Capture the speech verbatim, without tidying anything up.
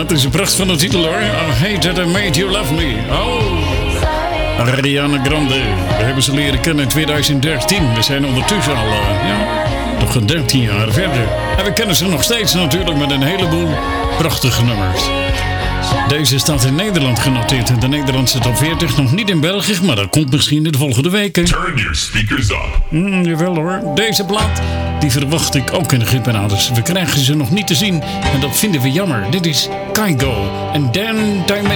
Het is een pracht van de titel hoor. I Hate That I Made You Love Me. Oh. Ariana Grande. We hebben ze leren kennen in twintig dertien. We zijn ondertussen al, uh, ja, toch een dertien jaar verder. En we kennen ze nog steeds natuurlijk met een heleboel prachtige nummers. Deze staat in Nederland genoteerd in de Nederlandse top veertig. Nog niet in België, maar dat komt misschien in de volgende weken. Turn your speakers up. Mm, jawel hoor. Deze plaat, die verwacht ik ook in de Gimpanadas. We krijgen ze nog niet te zien en dat vinden we jammer. Dit is Kygo en Dan Time.